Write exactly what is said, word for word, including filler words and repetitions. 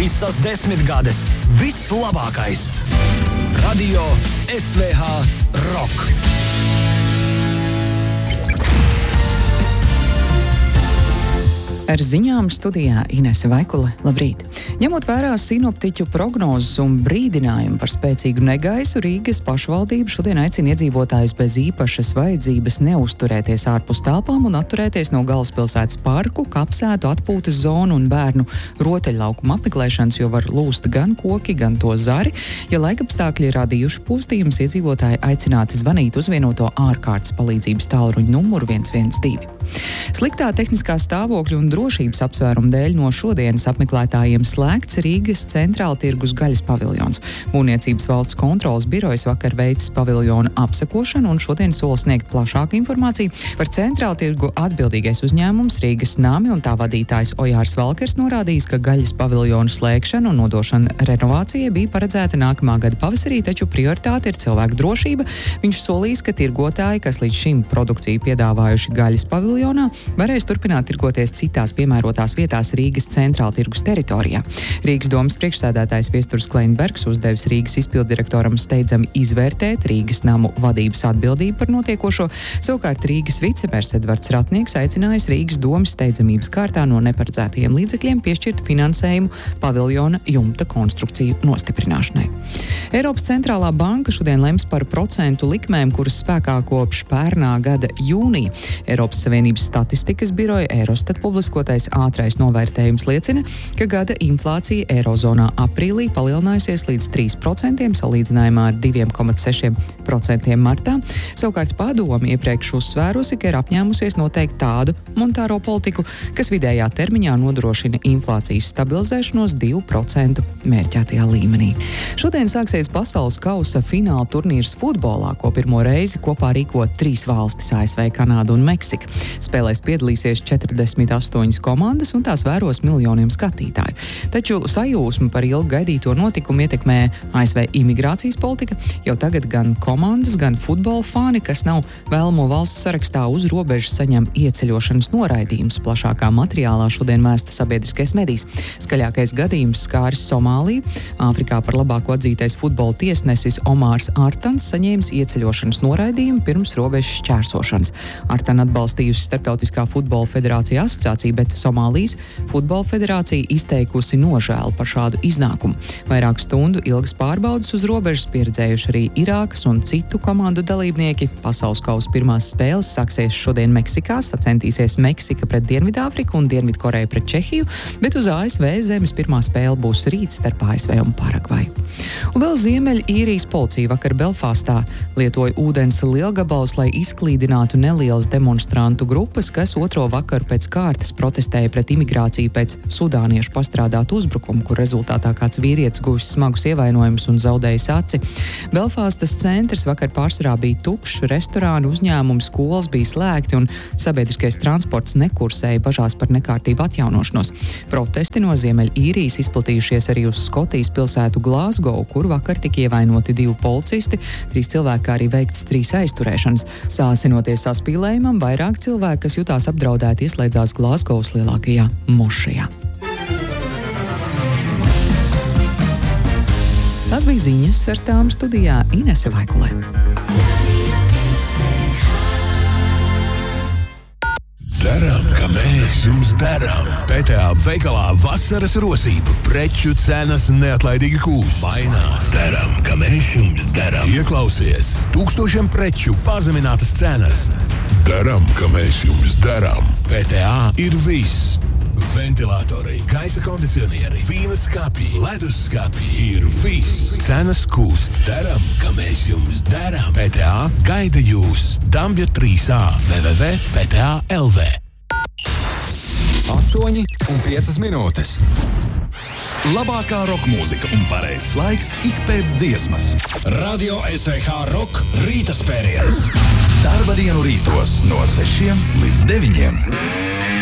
Visas desmitgades, viss labākais. Radio S V H Rock. Ar ziņām studijā Inese Vaikule. Labrīt! Ņemot vērā sinoptiķu prognozes un brīdinājumu par spēcīgu negaisu, Rīgas pašvaldība šodien aicina iedzīvotājus bez īpašas vajadzības neuzturēties ārpus telpām un atturēties no galvaspilsētas parku, kapsētu, atpūtas zonu un bērnu rotaļlaukumu apmeklēšanas, jo var lūst gan koki, gan to zari. Ja laikapstākļi ir radījuši postījumus, iedzīvotāji aicināti zvanīt uz vienoto ārkārtas palīdzības tālruņa numuru viens viens divi. Sliktā tehniskā stāvokļa un drošības apsvērumu dēļ no šodienas apmeklētājiem slēgts Rīgas centrāla tirgus gaļas paviljons. Būvniecības valsts kontroles birojas vakar veicis paviljonu apsekošanu un šodien sola sniegt plašāku informāciju. Par centrāla tirgu atbildīgais uzņēmums Rīgas Nami un tā vadītājs Ojārs Valkers norādījis, ka gaļas paviljonu slēgšana un nodošana renovācijai bija paredzēta nākamā gada pavasarī, taču prioritāte ir cilvēku drošība. Viņš solīs, ka tirgotāji, kas līdz šim produkciju piedāvājuši gaļas paviljonā, varēs turpināt tirgoties citās piemērotās vietās Rīgas centrāla tirgus teritorijā. Rīgas domas priekšsēdētājs Viesturs Kleinbergs uzdevis Rīgas izpilddirektoram steidzami izvērtēt Rīgas namu vadības atbildību par notiekošo. Savukārt Rīgas vicemērs Edvards Ratnieks aicinājis Rīgas domas steidzamības kārtā no neparedzētajiem līdzekļiem piešķirt finansējumu paviljona jumta konstrukciju nostiprināšanai. Eiropas centrālā banka šodien lems par procentu likmēm, kuras spēkā kopš pērnā gada jūnija. Eiropas Savienības statistikas biroja Eurostat publiskotais ātrais novērtējums liecina, ka gada inflācija Eirozonā aprīlī palielinājusies līdz trīs procentiem salīdzinājumā ar divi komats seši procenti martā. Savukārt padomi iepriekš uzsvērusi, ka ir apņēmusies noteikt tādu monetāro politiku, kas vidējā termiņā nodrošina inflācijas stabilizēšanos divu procentu mērķētajā līmenī. Šodien sāksies pasaules kausa fināla turnīrs futbolā, ko pirmo reizi kopā rīko trīs valstis – A S V, Kanāda un Meksika. Spēlēs piedalīsies četrdesmit astoņas komandas un tās vēros miljoniem skatītāju. Taču sajūsmu par ilgi gaidīto notikumu ietekmē A S V imigrācijas politika. Jau tagad gan komandas, gan futbola fani, kas nav vēlamo valstu sarakstā uz robežas, saņem ieceļošanas noraidījumus. Plašākā materiālā šodien vēsta sabiedriskais medijs. Skaļākais gadījums skāris Somāliju. Āfrikā par labāko atzītais futbola tiesnesis Omārs Artans saņēmis ieceļošanas noraidījumu pirms robežas šķērsošanas. Artan atbalstījusi Startautiskā futbola federācija asociācija, bet Somālijas futbola federācija izteikusi nožēlu par šādu iznākumu. Vairāk stundu ilgas pārbaudas uz robežas pieredzējuši arī Irākas un citu komandu dalībnieki. Pasaules kausa pirmās spēles sāksies šodien Meksikā, sacentīsies Meksika pret Dienvidāfriku un Dienvidkoreja pret Čehiju, bet uz A S V zemes pirmā spēle būs rīt starp A S V un Paragvaju. Un vēl Ziemeļīrijas policija vakar Belfastā lietoja ūdens lielgabalus, lai izklīdinātu nelielas demonstrantu grupas, kas otro vakaru pēc kārtas protestēja pret imigrāciju pēc sudāniešu pastrādātu uzbrukumu, kur rezultātā kāds vīrietis guvis smagus ievainojumus un zaudējis aci. Belfastas centrs vakar pārsvarā bija tukšs, restorāni, uzņēmumi, skolas bija slēgti un sabiedriskais transports nekursēja bažās par nekārtību atjaunošanos. Protesti no Ziemeļīrijas izplatījušies arī uz Skotijas pilsētu Glasgow, kur vakar tika ievainoti divi policisti, trīs cilvēki, kā arī veikts trīs aizturēšanas. Sāsinoties saspīlējumam, vairāk cilvēki, kas jutās apdraudēti, ieslēdzās Glasgows lielākajā mošajā. Tas bija ziņas, ar tām studijā Inese Vaikule. Daram, ka mēs jums daram. P T A veikalā vasaras rosība. Preču cenas neatlaidīgi kūst. Mainās. Daram, ka mēs jums daram. Ieklausies. Tūkstošiem preču pazeminātas cenas. Daram, ka mēs jums daram. P T A ir viss. Ventilatori, gaisa kondicionieri, vīna skapji, ledus skapji ir viss. Cenas kūst. Daram, ka mēs jums daram. P T A gaida jūs. Dambja trīs A. w w w punkt p t a punkt l v. astoņi un piecas minūtes. Labākā roka mūzika un pareizs laiks ik pēc dziesmas. Radio S V H Rock rīta spēriens. Darba dienu rītos no sešiem līdz deviņiem.